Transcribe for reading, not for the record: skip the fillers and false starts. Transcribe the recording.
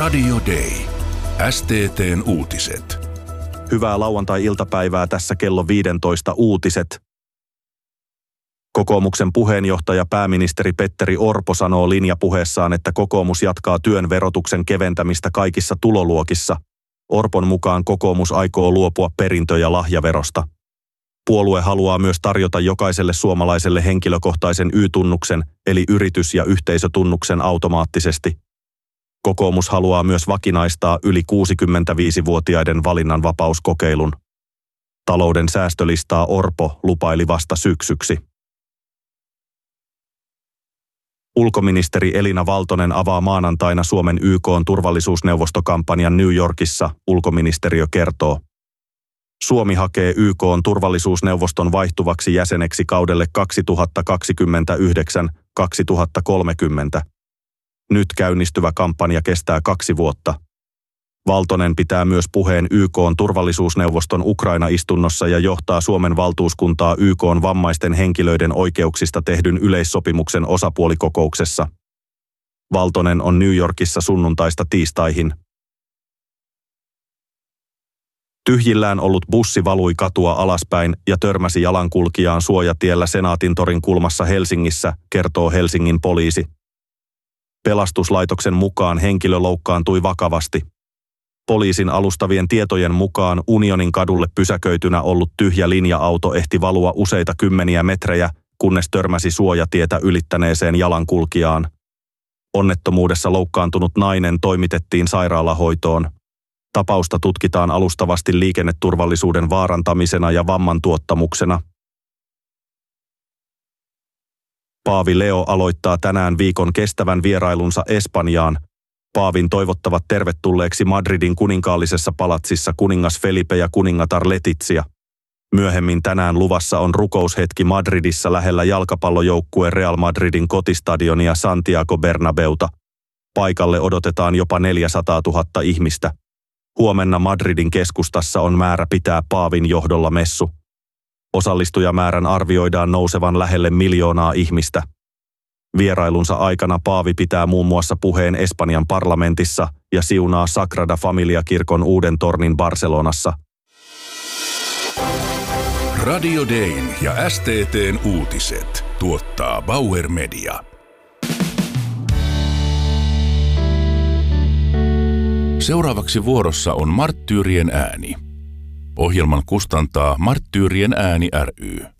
Radio Day. STT:n uutiset. Hyvää lauantai-iltapäivää, tässä kello 15 uutiset. Kokoomuksen puheenjohtaja pääministeri Petteri Orpo sanoo linjapuheessaan, että kokoomus jatkaa työn verotuksen keventämistä kaikissa tuloluokissa. Orpon mukaan kokoomus aikoo luopua perintö- ja lahjaverosta. Puolue haluaa myös tarjota jokaiselle suomalaiselle henkilökohtaisen Y-tunnuksen eli yritys- ja yhteisötunnuksen automaattisesti. Kokoomus haluaa myös vakinaistaa yli 65-vuotiaiden valinnanvapauskokeilun. Talouden säästölistaa Orpo lupaili vasta syksyksi. Ulkoministeri Elina Valtonen avaa maanantaina Suomen YK:n turvallisuusneuvostokampanjan New Yorkissa, ulkoministeriö kertoo. Suomi hakee YK:n turvallisuusneuvoston vaihtuvaksi jäseneksi kaudelle 2029-2030. Nyt käynnistyvä kampanja kestää 2 vuotta. Valtonen pitää myös puheen YK:n turvallisuusneuvoston Ukraina-istunnossa ja johtaa Suomen valtuuskuntaa YK:n vammaisten henkilöiden oikeuksista tehdyn yleissopimuksen osapuolikokouksessa. Valtonen on New Yorkissa sunnuntaista tiistaihin. Tyhjillään ollut bussi valui katua alaspäin ja törmäsi jalankulkijaan suojatiellä Senaatintorin kulmassa Helsingissä, kertoo Helsingin poliisi. Pelastuslaitoksen mukaan henkilö loukkaantui vakavasti. Poliisin alustavien tietojen mukaan Unionin kadulle pysäköitynä ollut tyhjä linja-auto ehti valua useita kymmeniä metrejä, kunnes törmäsi suojatietä ylittäneeseen jalankulkijaan. Onnettomuudessa loukkaantunut nainen toimitettiin sairaalahoitoon. Tapausta tutkitaan alustavasti liikenneturvallisuuden vaarantamisena ja vamman tuottamuksena. Paavi Leo aloittaa tänään viikon kestävän vierailunsa Espanjaan. Paavin toivottavat tervetulleeksi Madridin kuninkaallisessa palatsissa kuningas Felipe ja kuningatar Letizia. Myöhemmin tänään luvassa on rukoushetki Madridissa lähellä jalkapallojoukkue Real Madridin kotistadionia Santiago Bernabeuta. Paikalle odotetaan jopa 400 000 ihmistä. Huomenna Madridin keskustassa on määrä pitää Paavin johdolla messu. Osallistujamäärän arvioidaan nousevan lähelle 1 miljoonaa ihmistä. Vierailunsa aikana Paavi pitää muun muassa puheen Espanjan parlamentissa ja siunaa Sagrada Familia-kirkon uuden tornin Barcelonassa. Radio Dayn ja STT:n uutiset tuottaa Bauer Media. Seuraavaksi vuorossa on Marttyyrien ääni. Ohjelman kustantaa Marttyyrien ääni ry.